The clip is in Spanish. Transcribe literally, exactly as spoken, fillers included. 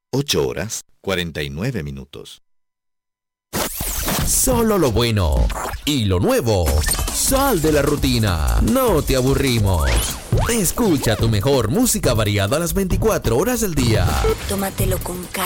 ocho horas, cuarenta y nueve minutos. Solo lo bueno y lo nuevo. Sal de la rutina. No te aburrimos. Escucha tu mejor música variada a las veinticuatro horas del día. Tómatelo con calma.